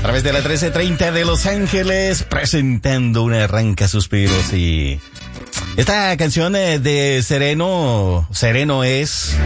través de la 1330 de Los Ángeles, presentando un arrancasuspiros. Y esta canción de Sereno es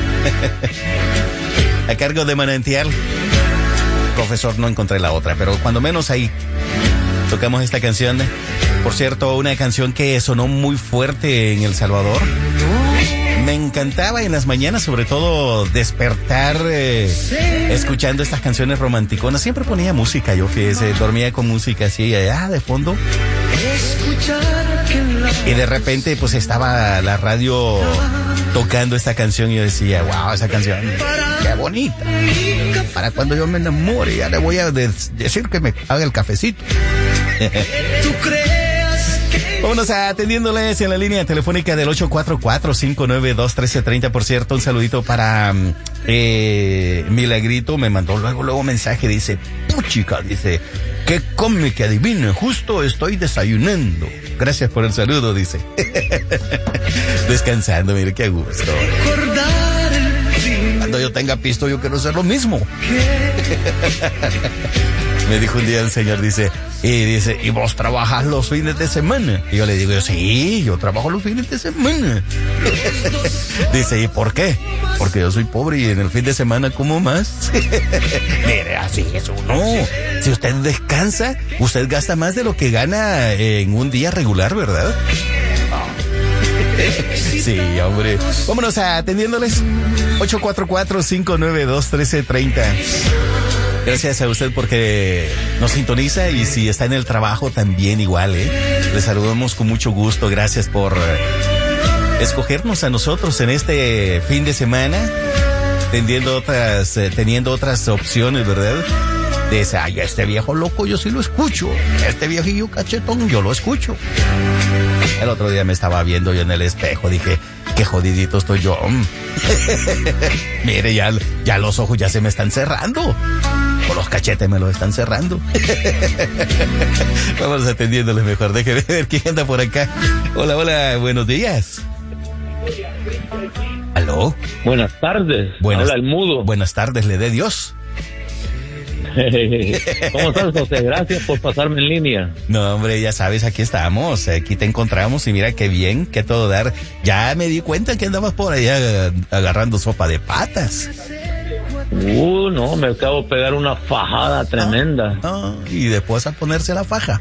a cargo de Manantial. Profesor, no encontré la otra, pero cuando menos ahí tocamos esta canción. Por cierto, una canción que sonó muy fuerte en El Salvador. Me encantaba en las mañanas, sobre todo despertar escuchando estas canciones romanticonas. Siempre ponía música, yo fíjese, dormía con música así allá de fondo. Y de repente pues estaba la radio tocando esta canción y yo decía, wow, esa canción, qué bonita. Para cuando yo me enamore, ya le voy a decir que me haga el cafecito. ¿Tú crees? Vámonos atendiéndoles en la línea telefónica del 844-592-1330. Por cierto, un saludito para Milagrito. Me mandó luego mensaje. Dice, puchica, dice, ¿qué come que adivine? Justo estoy desayunando. Gracias por el saludo, dice. Descansando, mire, qué gusto. Cuando yo tenga pisto, yo quiero hacer lo mismo. Me dijo un día el señor, dice, ¿y vos trabajas los fines de semana? Y yo le digo, sí, yo trabajo los fines de semana. Dice, ¿y por qué? Porque yo soy pobre y en el fin de semana como más. Mire, así es uno. Si usted descansa, usted gasta más de lo que gana en un día regular, ¿verdad? Sí, hombre. Vámonos atendiéndoles. 844-592-1330. Gracias a usted porque nos sintoniza y si está en el trabajo también igual, Le saludamos con mucho gusto. Gracias por escogernos a nosotros en este fin de semana, teniendo otras opciones, ¿verdad? Dice, ay, este viejo loco yo sí lo escucho. Este viejillo cachetón yo lo escucho. El otro día me estaba viendo yo en el espejo, dije, qué jodidito estoy yo. Mire, ya los ojos ya se me están cerrando. O los cachetes me los están cerrando. Vamos atendiéndole mejor. Déjeme ver quién anda por acá. Hola, buenos días. ¿Aló? Buenas tardes. Habla el mudo. Buenas tardes, le dé Dios. ¿Cómo estás, José? Gracias por pasarme en línea. No, hombre, ya sabes, aquí estamos, aquí te encontramos y mira qué bien, qué todo dar. Ya me di cuenta que andabas por allá agarrando sopa de patas. No, me acabo de pegar una fajada tremenda. Y después a ponerse la faja.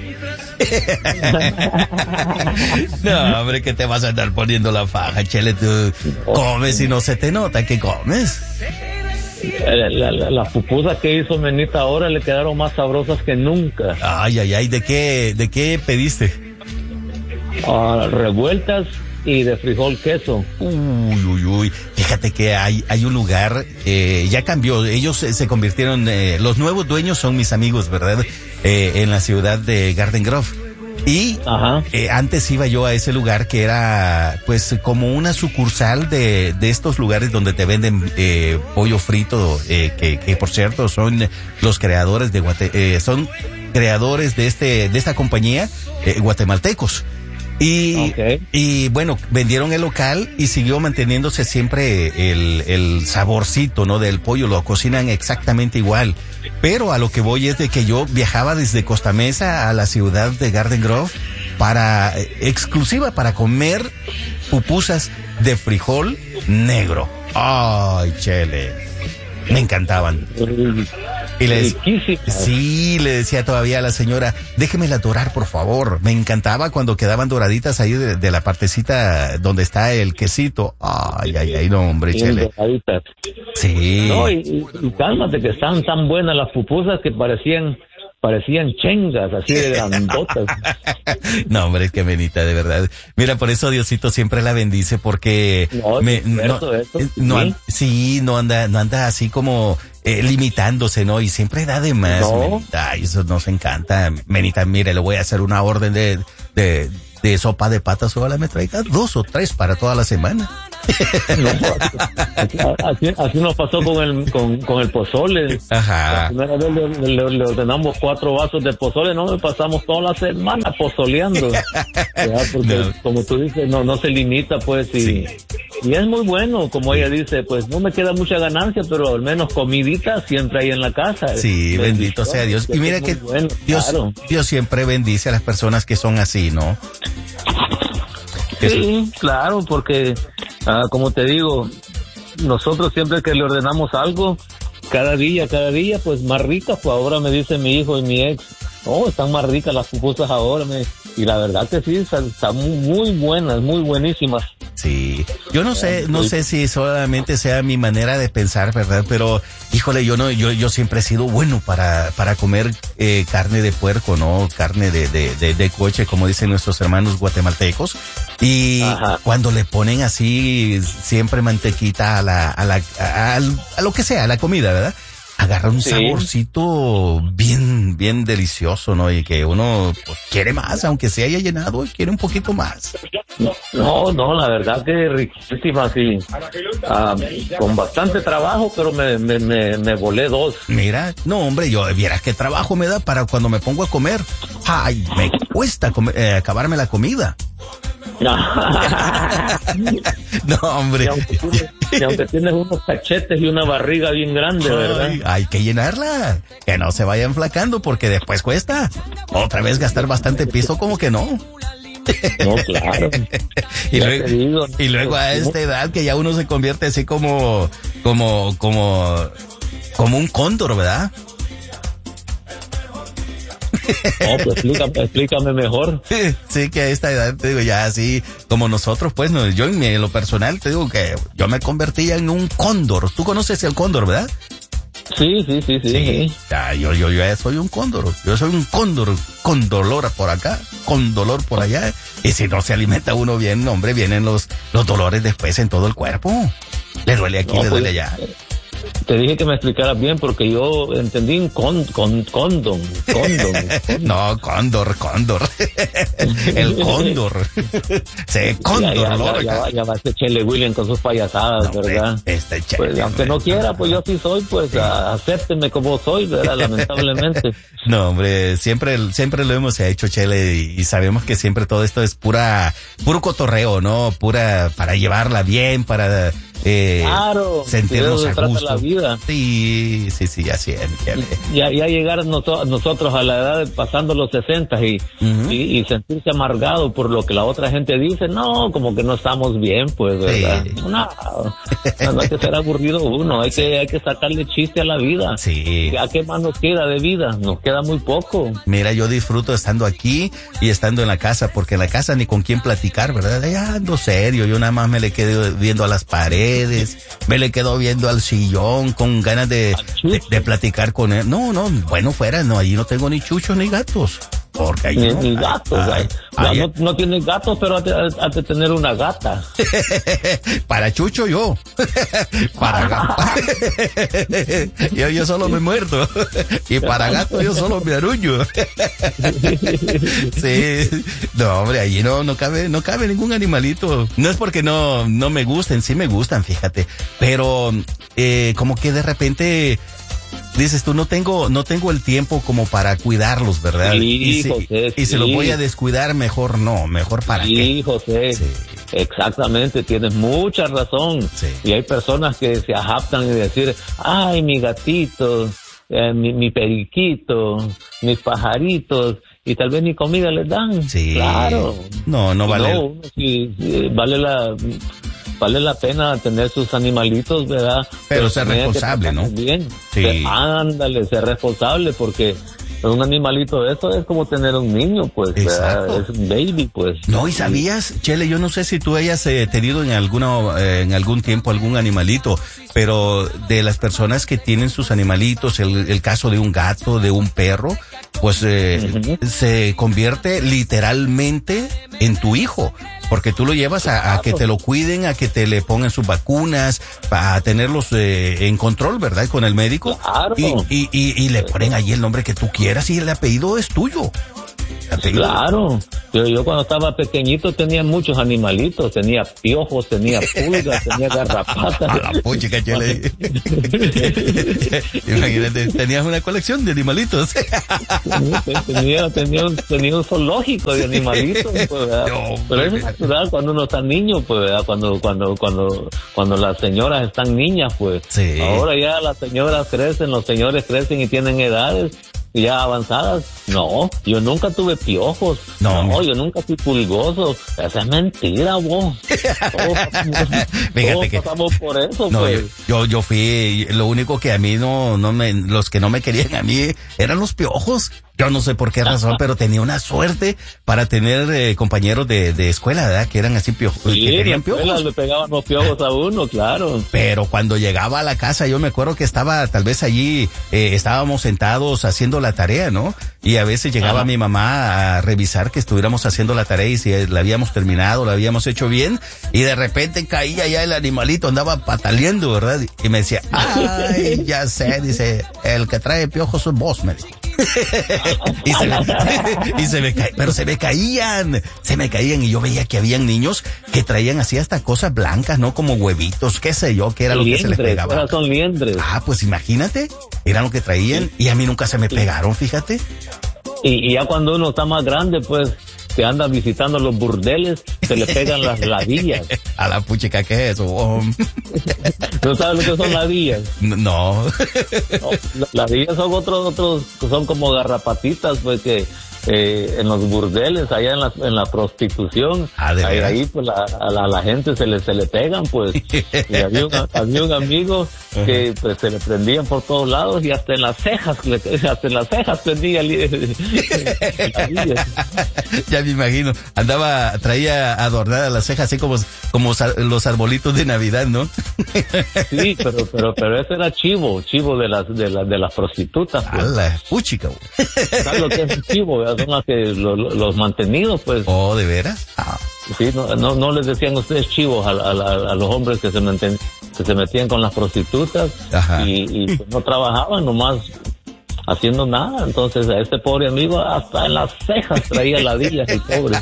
No, hombre, que te vas a andar poniendo la faja, chele, tú comes y no se te nota que comes. Las pupusas que hizo Menita ahora le quedaron más sabrosas que nunca. Ay, ¿de qué pediste? Revueltas y de frijol queso. Uy. Fíjate que hay un lugar, ya cambió, ellos se convirtieron, los nuevos dueños son mis amigos, ¿verdad? En la ciudad de Garden Grove. Y antes iba yo a ese lugar que era pues como una sucursal de estos lugares donde te venden pollo frito, que por cierto son los creadores son creadores de esta compañía, guatemaltecos. Y bueno, vendieron el local y siguió manteniéndose siempre el saborcito, ¿no? Del pollo, lo cocinan exactamente igual. Pero a lo que voy es de que yo viajaba desde Costa Mesa a la ciudad de Garden Grove exclusiva para comer pupusas de frijol negro. Ay, chele. Me encantaban. Y le decía todavía a la señora, déjemela dorar, por favor. Me encantaba cuando quedaban doraditas ahí de la partecita donde está el quesito. Ay, no, hombre, chele. Sí. No, y cálmate que están tan buenas las pupusas que parecían chengas, así de grandotas. No, hombre, es que Menita, de verdad. Mira, por eso Diosito siempre la bendice, porque no anda así como limitándose, ¿no? Y siempre da de más, no. Menita, y eso nos encanta. Menita, mire, le voy a hacer una orden de sopa de patas, ojalá me traiga 2 o 3 para toda la semana. No, así nos pasó con el pozole. Ajá. La primera vez le ordenamos 4 vasos de pozole, no me pasamos toda la semana pozoleando. Porque como tú dices, no se limita, pues, Y es muy bueno, como ella dice, pues no me queda mucha ganancia, pero al menos comidita siempre hay en la casa. Sí, bendito sea Dios. Y mira que bueno, Dios, claro. Dios siempre bendice a las personas que son así, ¿no? Sí, claro, porque como te digo, nosotros siempre que le ordenamos algo, cada día, pues más ricas, pues ahora me dice mi hijo y mi ex, están más ricas las pupusas ahora, y la verdad que sí, están muy buenas, muy buenísimas. Sí, yo no sé si solamente sea mi manera de pensar, ¿verdad? Pero, híjole, yo siempre he sido bueno para comer carne de puerco, ¿no? Carne de coche, como dicen nuestros hermanos guatemaltecos. Y cuando le ponen así siempre mantequita a lo que sea, a la comida, ¿verdad? Agarra un saborcito bien delicioso, ¿no? Y que uno pues, quiere más, aunque se haya llenado, quiere un poquito más. No, la verdad que riquísima, sí. Con bastante trabajo, pero me volé 2. Mira, no hombre, vieras qué trabajo me da para cuando me pongo a comer. Ay, me cuesta acabarme la comida. No, hombre. Y aunque tienes unos cachetes y una barriga bien grande, ¿verdad? Hay que llenarla, que no se vaya enflacando porque después cuesta. Otra vez gastar bastante piso, como que no. No, claro. y luego a esta edad que ya uno se convierte así como un cóndor, ¿verdad? No, pues explícame mejor. Sí, que a esta edad, te digo, ya así como nosotros, pues, no, yo en lo personal te digo que yo me convertí en un cóndor. ¿Tú conoces el cóndor, verdad? Sí. Ya, yo ya soy un cóndor. Yo soy un cóndor con dolor por acá, con dolor por allá. Y si no se alimenta uno bien, hombre, vienen los dolores después en todo el cuerpo. Le duele aquí, le duele allá. Te dije que me explicaras bien porque yo entendí un condón. No, cóndor. El cóndor. Sí, cóndor. Ya va este Chele William con sus payasadas, no, ¿verdad? Pues, aunque no quiera, pues yo sí soy, pues acépteme como soy, ¿verdad? Lamentablemente. No, hombre, siempre lo hemos hecho, Chele, y sabemos que siempre todo esto es puro cotorreo, ¿no? Para llevarla bien, para claro, sentirnos a gusto. La vida. Sí, así es. Ya llegar nosotros a la edad de pasando los 60 y sentirse amargado por lo que la otra gente dice, no, como que no estamos bien, pues, ¿verdad? Sí. No hay que ser aburrido uno, hay que sacarle chiste a la vida. Sí. ¿A qué más nos queda de vida? Nos queda muy poco. Mira, yo disfruto estando aquí y estando en la casa, porque en la casa ni con quién platicar, ¿verdad? Ya ando serio, yo nada más me le quedo viendo a las paredes, me le quedo viendo al sillón con ganas de platicar con él. No, bueno, fuera, no, allí no tengo ni chuchos ni gatos. Porque ahí ni gatos, no tienes gatos, pero has de tener una gata. Para chucho yo. Para gato. yo solo me muerdo. Y para gato yo solo me aruño. Sí. No, hombre, allí no cabe ningún animalito. No es porque no me gusten, sí me gustan, fíjate. Pero como que de repente dices tú, no tengo el tiempo como para cuidarlos, ¿verdad? Sí, y si lo voy a descuidar, mejor para qué. Sí, José. Sí. Exactamente, tienes mucha razón. Sí. Y hay personas que se ajaptan y decir, ay, mi gatito, mi periquito, mis pajaritos, y tal vez ni comida les dan. Sí. Claro. No vale. No, sí, vale la pena tener sus animalitos, ¿verdad? Pero ser responsable, ¿no? Bien. Sí. Ándale, ser responsable, porque un animalito de eso es como tener un niño, pues, ¿verdad? Es un baby, pues. No, y sabías, Chele, yo no sé si tú hayas tenido en algún tiempo algún animalito, pero de las personas que tienen sus animalitos, el caso de un gato, de un perro, pues se convierte literalmente en tu hijo. Porque tú lo llevas a que te lo cuiden, a que te le pongan sus vacunas, a tenerlos en control, ¿verdad? Con el médico. Claro. Y le ponen ahí el nombre que tú quieras y el apellido es tuyo. Claro, yo cuando estaba pequeñito tenía muchos animalitos, tenía piojos, tenía pulgas, tenía garrapatas. A la puchica, chele. Imagínate, tenías una colección de animalitos. tenía un zoológico de animalitos, pues, no, pero es natural cuando uno está niño, pues, ¿verdad? Cuando las señoras están niñas, pues. Sí. Ahora ya las señoras crecen, los señores crecen y tienen edades ya avanzadas. No, yo nunca tuve piojos. No, yo nunca fui pulgoso. Esa es mentira, vos. Todos pasamos por eso, no, pues. Yo fui, lo único que a mí los que no me querían a mí eran los piojos. Yo no sé por qué razón, pero tenía una suerte para tener compañeros de escuela, ¿verdad? Que eran así piojos. Sí, que querían piojos. Le pegaban los piojos a uno, claro. Pero cuando llegaba a la casa, yo me acuerdo que estaba tal vez allí, estábamos sentados haciendo la tarea, ¿no? Y a veces llegaba mi mamá a revisar que estuviéramos haciendo la tarea y si la habíamos terminado, la habíamos hecho bien. Y de repente caía ya el animalito, andaba pataleando, ¿verdad? Y me decía, ay, ya sé, dice, el que trae piojos sos vos, me dijo. Pero se me caían y yo veía que habían niños que traían así hasta cosas blancas, ¿no? Como huevitos, qué sé yo, que era lo que se les pegaba. Ahora son liendres. Pues imagínate, eran lo que traían y a mí nunca se me pegaron, fíjate. Y ya cuando uno está más grande, pues, que anda visitando los burdeles, se le pegan las ladillas. A la puchica, ¿qué es eso? ¿No sabes lo que son ladillas? No. Ladillas son otros, son como garrapatitas, pues, que en los burdeles, allá en la prostitución, ahí pues a la gente se le pegan, pues. Y había un amigo que pues se le prendían por todos lados y hasta en las cejas prendía ya me imagino, traía adornadas las cejas así como los arbolitos de Navidad, ¿no? Sí, pero ese era chivo de las prostitutas, pues. A la puchica. ¿Sabes lo que es un chivo? Son los mantenidos, pues. Oh, ¿de veras? Sí, no les decían ustedes chivos a los hombres que se metían con las prostitutas. Y pues no trabajaban nomás haciendo nada. Entonces a este pobre amigo hasta en las cejas traía ladillas, el pobre.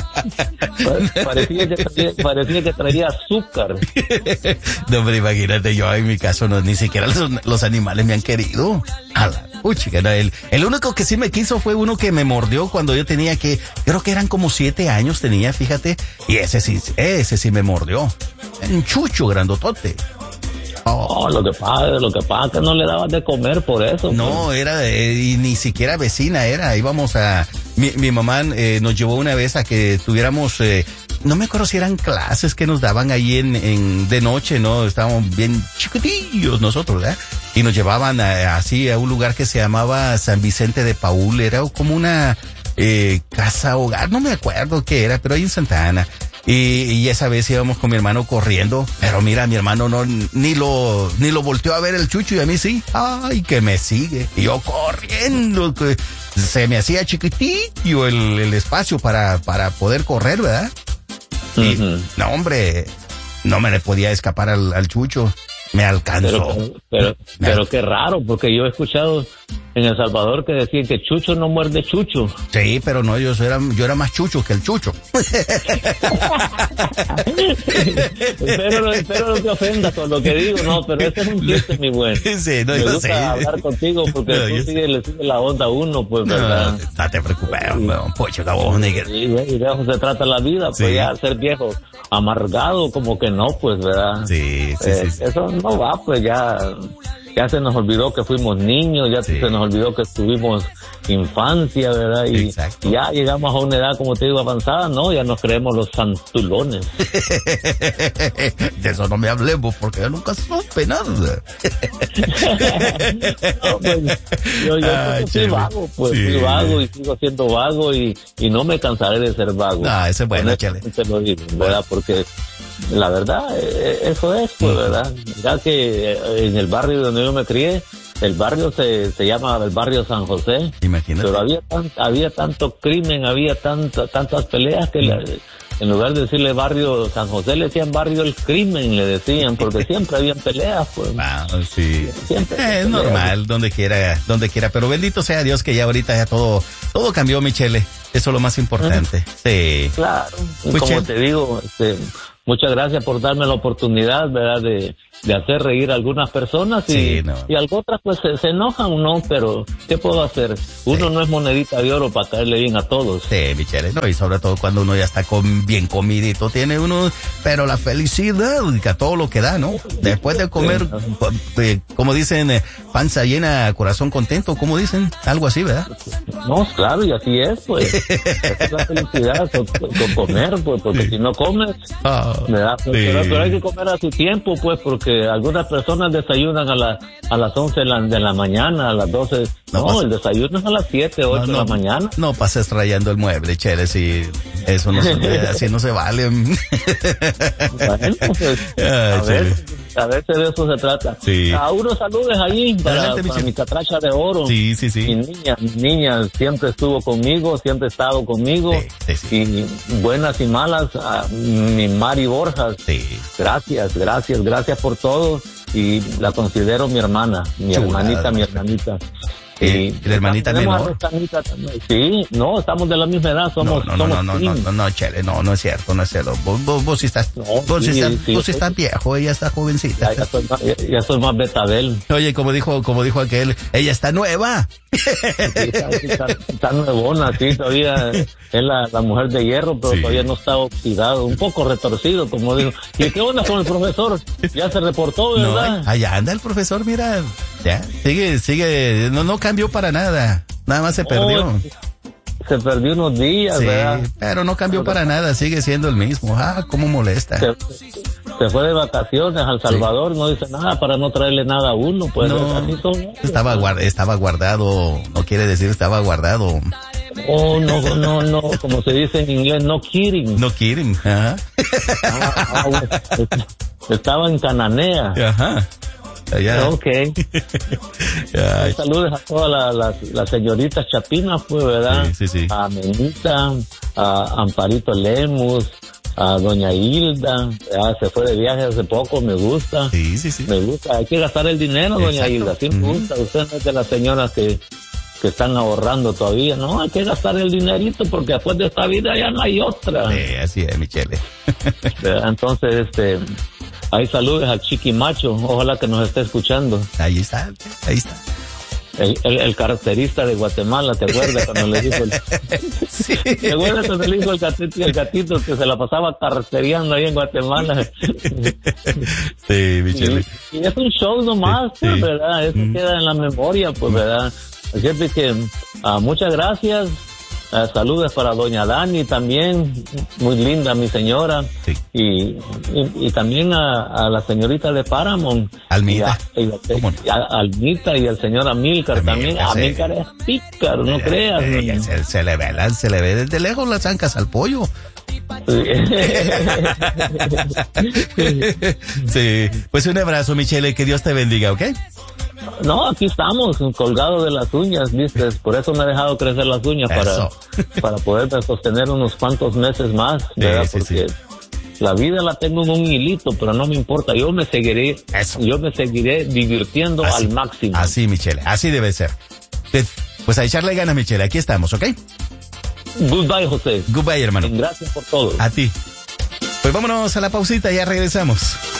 Parecía que traía azúcar. No, pero imagínate, yo en mi caso ni siquiera los animales me han querido. Chica, no, el único que sí me quiso fue uno que me mordió cuando yo tenía creo que eran como 7 años tenía, fíjate, y ese sí me mordió. Un chucho grandotote. Lo que pasa es que no le daban de comer por eso. No, pues. Y ni siquiera vecina era. Íbamos mi mamá nos llevó una vez a que tuviéramos, no me acuerdo si eran clases que nos daban ahí de noche, ¿no? Estábamos bien chiquitillos nosotros, ¿verdad? Y nos llevaban así a un lugar que se llamaba San Vicente de Paúl. Era como una casa hogar, no me acuerdo qué era, pero ahí en Santa Ana. Y esa vez íbamos con mi hermano corriendo, pero mira, mi hermano ni lo volteó a ver el chucho y a mí sí. Ay, que me sigue. Y yo corriendo, que se me hacía chiquitillo el espacio para poder correr, ¿verdad? Y, no, hombre, no me le podía escapar al chucho. Me alcanzó. Pero qué raro, porque yo he escuchado en El Salvador que decían que chucho no muerde chucho. Sí, pero no, yo era más chucho que el chucho. Espero no te ofendas con lo que digo, no, pero ese es un chiste, mi buen. Sí, me gusta hablar contigo porque tú le sigues la onda a uno, pues, ¿verdad? No te preocupes, pocho, cabrón, nigga. Sí, y de eso se trata la vida, pues ya ser viejo amargado, como que no, pues, ¿verdad? Sí. Eso no va, pues ya se nos olvidó que fuimos niños, se nos olvidó que tuvimos infancia, ¿verdad? Y ya llegamos a una edad, como te digo, avanzada, ¿no? Ya nos creemos los santulones. De eso no me hablemos, porque yo nunca supe nada. No, pues, yo soy vago, pues, soy vago y sigo siendo vago y no me cansaré de ser vago. Eso es bueno, chale. Te lo digo, ¿verdad? Porque la verdad, eso es, pues, ¿verdad? Ya que en el barrio donde yo me crié, el barrio se llama el barrio San José. Imagínate. Pero había tanto crimen, había tantas peleas que en lugar de decirle barrio San José, le decían barrio El Crimen, le decían, porque siempre habían peleas, pues. Sí. Siempre Es normal, donde quiera, pero bendito sea Dios que ya ahorita ya todo cambió, Michele. Eso es lo más importante. Sí. Claro. Y como te digo, muchas gracias por darme la oportunidad, ¿verdad? De hacer reír a algunas personas y a otras pues se enojan, ¿no? Pero, ¿qué puedo hacer? Uno no es monedita de oro para caerle bien a todos. Sí, Michele, ¿no? Y sobre todo cuando uno ya está bien comidito, tiene uno, pero la felicidad, que todo lo que da, ¿no? Después de comer, como dicen, panza llena, corazón contento, como dicen, algo así, ¿verdad? No, claro, y así es, pues. Esa es la felicidad, con comer, pues, porque si no comes, ¿verdad? Pero hay que comer a su tiempo, pues, porque algunas personas desayunan a las 11 de la mañana, a las 12. No, el desayuno es a las 7, 8 de la mañana. No pases rayando el mueble, Chele, si eso no así no se vale. Bueno, pues, a veces de eso se trata. Sí. A unos saludos ahí para mi catracha de oro. Sí. Mi niña siempre estuvo conmigo, siempre ha estado conmigo. Sí. Y buenas y malas, a mi Mari Borjas. Sí. Gracias por todo. Y la considero mi hermana, mi hermanita. ¿Y la hermanita menor? Sí, no, estamos de la misma edad, somos no, Chele, no es cierto. Vos sí estás, vos sí estás viejo, ella está jovencita. Ya soy más betabel. Oye, como dijo aquel, ella está nueva. Está nuevona, sí, todavía es la mujer de hierro, pero todavía no está oxidado, un poco retorcido, como dijo. ¿Y qué onda con el profesor? Ya se reportó, ¿verdad? Allá anda el profesor, mira, ya, sigue, no cambió para nada más se perdió. Se perdió unos días, ¿verdad? Pero no cambió para nada, sigue siendo el mismo. Cómo molesta. Se fue de vacaciones a El Salvador, no dice nada para no traerle nada a uno, pues. No, estaba guardado, no quiere decir estaba guardado. Oh, no, como se dice en inglés, no kidding. No kidding, ajá. Estaba en Cananea. Ajá. Allá. Ok. Saludos a todas las señoritas chapinas, pues, ¿verdad? Sí. A Menita, a Amparito Lemus, a Doña Hilda, se fue de viaje hace poco, me gusta. Sí. Me gusta, hay que gastar el dinero, Doña Hilda, sí me gusta. Usted no es de las señoras que están ahorrando todavía, no, hay que gastar el dinerito porque después de esta vida ya no hay otra. Sí, así es, Michele. Entonces, ahí saludos al Chiqui Macho, ojalá que nos esté escuchando. Ahí está. El carterista de Guatemala, ¿te acuerdas cuando le dijo Sí. ¿Te acuerdas cuando le dijo el gatito que se la pasaba carteriando ahí en Guatemala? Sí, Michele. Y es un show nomás, pues, ¿verdad? Eso queda en la memoria, pues, ¿verdad? Así es que muchas gracias. Saludos para doña Dani también, muy linda mi señora. Sí. Y también a la señorita de Paramount. Almita. Almita y al señor Amílcar también. Amílcar es pícaro, no creas. Se le ve desde lejos las ancas al pollo. Sí, pues un abrazo, Michele, que Dios te bendiga, ¿ok? No, aquí estamos, colgados de las uñas, ¿viste? Por eso me he dejado crecer las uñas, para poder sostener unos cuantos meses más, ¿verdad? Porque la vida la tengo en un hilito, pero no me importa, yo me seguiré divirtiendo al máximo. Así, Michele, así debe ser. Pues a echarle ganas, Michele, aquí estamos, ¿ok? Goodbye, José. Goodbye, hermano. Gracias por todo. A ti. Pues vámonos a la pausita, ya regresamos.